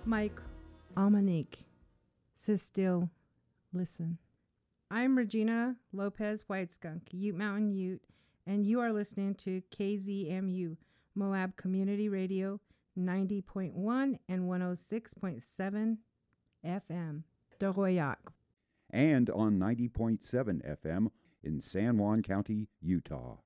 Mike Almanique says still listen. I'm Regina Lopez White Skunk, Ute Mountain Ute, and you are listening to KZMU, Moab Community Radio, 90.1 and 106.7 FM, Doroyak. And on 90.7 FM in San Juan County, Utah.